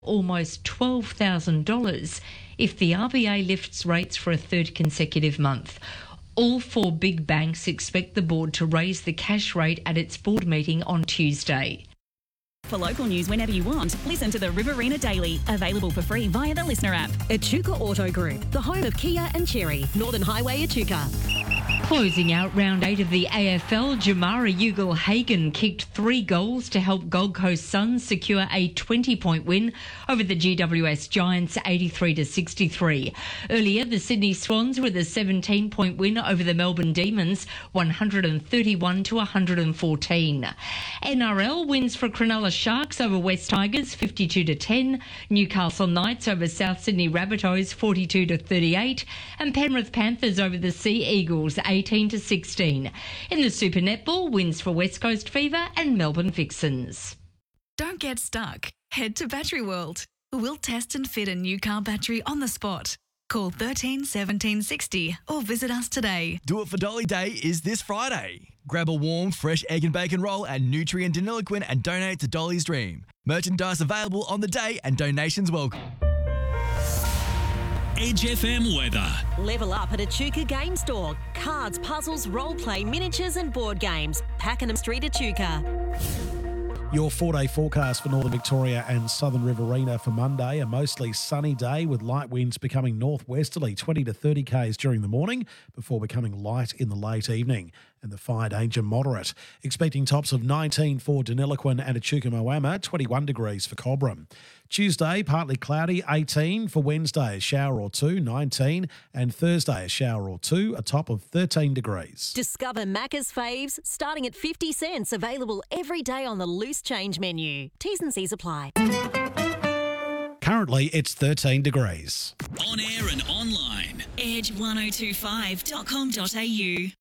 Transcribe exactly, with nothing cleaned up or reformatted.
almost twelve thousand dollars if the R B A lifts rates for a third consecutive month. All four big banks expect the board to raise the cash rate at its board meeting on Tuesday. For local news whenever you want, listen to the Riverina Daily, available for free via the Listener app. Echuca Auto Group, the home of Kia and Cherry, Northern Highway Echuca. Closing out round eight of the A F L, Jamara Ugle-Hagan kicked three goals to help Gold Coast Suns secure a twenty-point win over the G W S Giants eighty-three to sixty-three. Earlier, the Sydney Swans with a seventeen-point win over the Melbourne Demons, one hundred thirty-one to one hundred fourteen. N R L wins for Cronulla Sharks over West Tigers fifty-two to ten, Newcastle Knights over South Sydney Rabbitohs forty-two to thirty-eight, and Penrith Panthers over the Sea Eagles eighteen to sixteen. In the Super Netball, wins for West Coast Fever and Melbourne Vixens. Don't get stuck. Head to Battery World. We'll test and fit a new car battery on the spot. Call thirteen seventeen sixty or visit us today. Do It for Dolly Day is this Friday. Grab a warm, fresh egg and bacon roll and Nutrient Deniliquin and donate to Dolly's Dream. Merchandise available on the day and donations welcome. Edge F M weather. Level up at Echuca Game Store. Cards, puzzles, role-play, miniatures and board games. Pakenham Street, Echuca. Your four-day forecast for Northern Victoria and Southern Riverina for Monday. A mostly sunny day with light winds becoming northwesterly, twenty to thirty k's during the morning before becoming light in the late evening. And the fire danger moderate. Expecting tops of nineteen for Deniliquin and Echuca Moama, twenty-one degrees for Cobram. Tuesday, partly cloudy, eighteen. For Wednesday, a shower or two, nineteen. And Thursday, a shower or two, a top of thirteen degrees. Discover Macca's Faves starting at fifty cents, available every day on the loose change menu. T's and C's apply. Currently, it's thirteen degrees. On air and online. edge ten twenty-five dot com dot a u